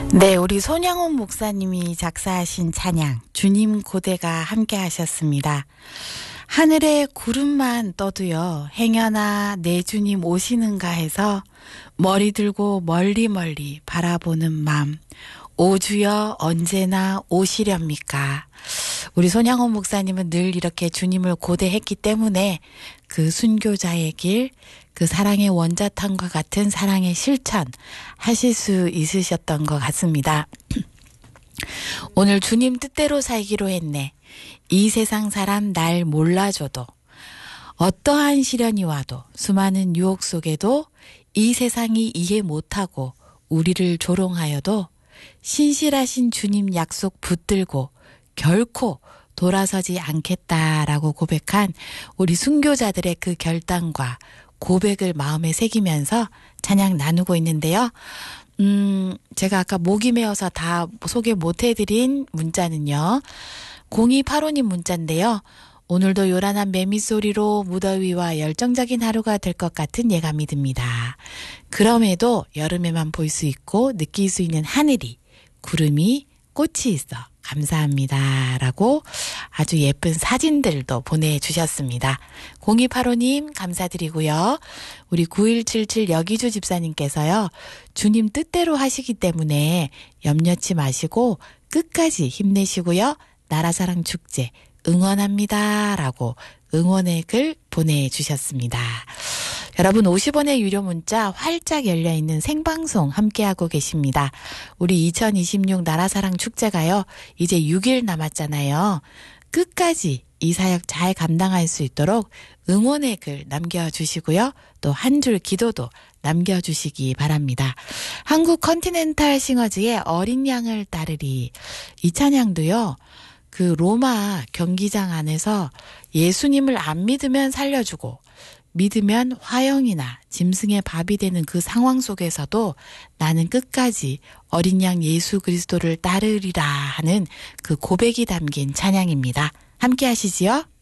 네, 우리 손양원 목사님이 작사하신 찬양 주님 고대가 함께 하셨습니다. 하늘에 구름만 떠도요 행여나 내 주님 오시는가 해서 머리 들고 멀리 멀리 바라보는 맘, 오 주여 언제나 오시렵니까? 우리 손양원 목사님은 늘 이렇게 주님을 고대했기 때문에 그 순교자의 길, 그 사랑의 원자탄과 같은 사랑의 실천 하실 수 있으셨던 것 같습니다. 오늘 주님 뜻대로 살기로 했네. 이 세상 사람 날 몰라줘도, 어떠한 시련이 와도, 수많은 유혹 속에도, 이 세상이 이해 못하고 우리를 조롱하여도 신실하신 주님 약속 붙들고 결코 돌아서지 않겠다라고 고백한 우리 순교자들의 그 결단과 고백을 마음에 새기면서 찬양 나누고 있는데요. 제가 아까 목이 메어서 다 소개 못 해드린 문자는요. 0285님 문자인데요. 오늘도 요란한 매미소리로 무더위와 열정적인 하루가 될 것 같은 예감이 듭니다. 그럼에도 여름에만 볼 수 있고 느낄 수 있는 하늘이, 구름이, 꽃이 있어 감사합니다. 라고 아주 예쁜 사진들도 보내주셨습니다. 0285님 감사드리고요. 우리 9177 여기주 집사님께서요. 주님 뜻대로 하시기 때문에 염려치 마시고 끝까지 힘내시고요. 나라사랑 축제 응원합니다. 라고 응원의 글 보내주셨습니다. 여러분 50원의 유료 문자 활짝 열려있는 생방송 함께하고 계십니다. 우리 2026 나라사랑 축제가요. 이제 6일 남았잖아요. 끝까지 이 사역 잘 감당할 수 있도록 응원의 글 남겨주시고요. 또 한 줄 기도도 남겨주시기 바랍니다. 한국 컨티넨탈 싱어즈의 어린 양을 따르리. 이 찬양도요. 그 로마 경기장 안에서 예수님을 안 믿으면 살려주고 믿으면 화형이나 짐승의 밥이 되는 그 상황 속에서도 나는 끝까지 어린 양 예수 그리스도를 따르리라 하는 그 고백이 담긴 찬양입니다. 함께 하시지요?